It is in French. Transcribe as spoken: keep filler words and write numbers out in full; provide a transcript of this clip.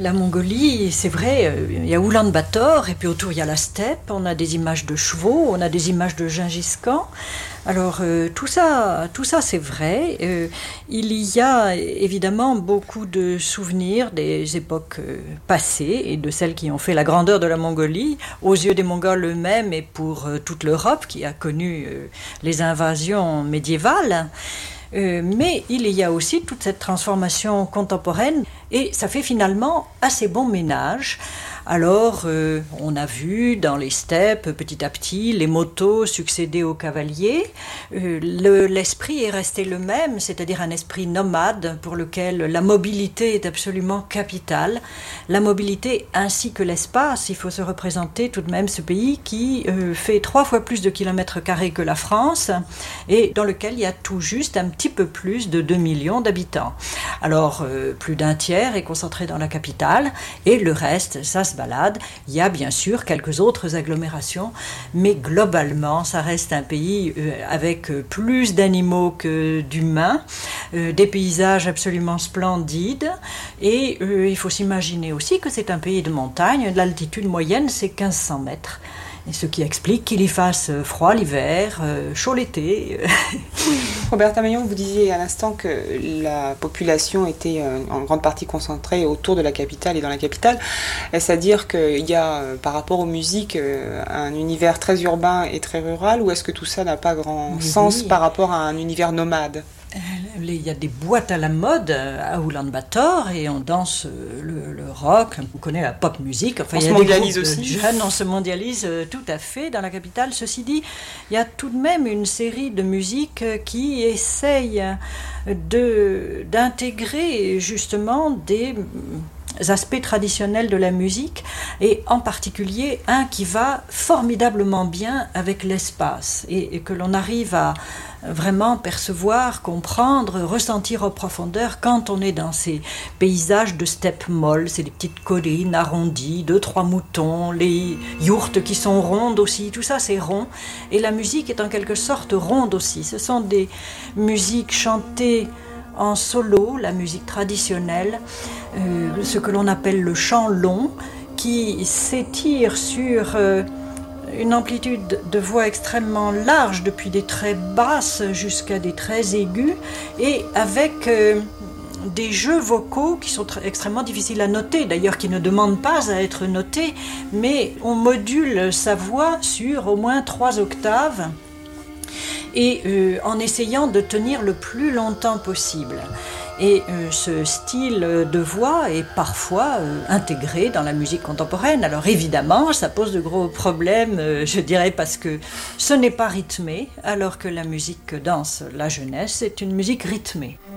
la Mongolie, c'est vrai, euh, il y a Oulan-Bator, et puis autour il y a la steppe, on a des images de chevaux, on a des images de Gengis Khan. Alors euh, tout ça, tout ça c'est vrai. Euh, il y a évidemment beaucoup de souvenirs des époques euh, passées et de celles qui ont fait la grandeur de la Mongolie, aux yeux des Mongols eux-mêmes et pour euh, toute l'Europe qui a connu euh, les invasions médiévales. Euh, mais il y a aussi toute cette transformation contemporaine et ça fait finalement assez bon ménage. Alors, euh, on a vu dans les steppes, petit à petit, les motos succéder aux cavaliers. Euh, le, l'esprit est resté le même, c'est-à-dire un esprit nomade pour lequel la mobilité est absolument capitale. La mobilité ainsi que l'espace, il faut se représenter tout de même ce pays qui euh, fait trois fois plus de kilomètres carrés que la France et dans lequel il y a tout juste un petit peu plus de deux millions d'habitants. Alors, euh, plus d'un tiers est concentré dans la capitale et le reste, ça se balade. Il y a bien sûr quelques autres agglomérations, mais globalement, ça reste un pays euh, avec plus d'animaux que d'humains, euh, des paysages absolument splendides, et euh, il faut s'imaginer aussi que c'est un pays de montagne. L'altitude moyenne, c'est quinze cents mètres. Et ce qui explique qu'il y fasse froid l'hiver, euh, chaud l'été. Roberta Maillon, vous disiez à l'instant que la population était euh, en grande partie concentrée autour de la capitale et dans la capitale. Est-ce à dire qu'il y a, euh, par rapport aux musiques, euh, un univers très urbain et très rural, ou est-ce que tout ça n'a pas grand oui, sens oui. par rapport à un univers nomade ? Il y a des boîtes à la mode à Oulan-Bator et on danse le, le rock, on connaît la pop musique. Enfin, on il y a se mondialise des aussi. Jeunes, on se mondialise tout à fait dans la capitale. Ceci dit, il y a tout de même une série de musiques qui essayent de, d'intégrer justement des aspects traditionnels de la musique et en particulier un qui va formidablement bien avec l'espace et, et que l'on arrive à vraiment percevoir, comprendre, ressentir en profondeur quand on est dans ces paysages de steppe molle, c'est des petites collines arrondies, deux, trois moutons, les yourtes qui sont rondes aussi, tout ça c'est rond et la musique est en quelque sorte ronde aussi. Ce sont des musiques chantées en solo, la musique traditionnelle, euh, ce que l'on appelle le chant long, qui s'étire sur euh, une amplitude de voix extrêmement large, depuis des très basses jusqu'à des très aigus, et avec euh, des jeux vocaux qui sont très, extrêmement difficiles à noter, d'ailleurs qui ne demandent pas à être notés, mais on module sa voix sur au moins trois octaves, et euh, en essayant de tenir le plus longtemps possible. Et euh, ce style de voix est parfois euh, intégré dans la musique contemporaine. Alors évidemment, ça pose de gros problèmes, euh, je dirais, parce que ce n'est pas rythmé, alors que la musique que danse la jeunesse est une musique rythmée.